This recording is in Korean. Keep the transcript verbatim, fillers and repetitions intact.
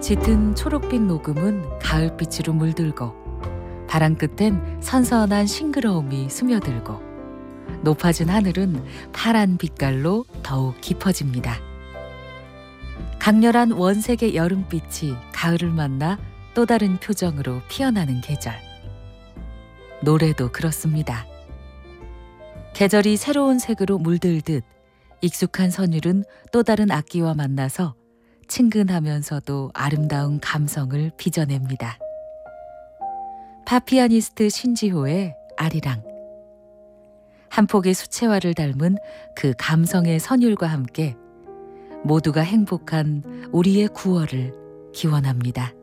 짙은 초록빛 녹음은 가을빛으로 물들고 바람 끝엔 선선한 싱그러움이 스며들고 높아진 하늘은 파란 빛깔로 더욱 깊어집니다. 강렬한 원색의 여름빛이 가을을 만나 또 다른 표정으로 피어나는 계절. 노래도 그렇습니다. 계절이 새로운 색으로 물들듯 익숙한 선율은 또 다른 악기와 만나서 친근하면서도 아름다운 감성을 빚어냅니다. 팝피아니스트 신지호의 아리랑. 한 폭의 수채화를 닮은 그 감성의 선율과 함께 모두가 행복한 우리의 구월을 기원합니다.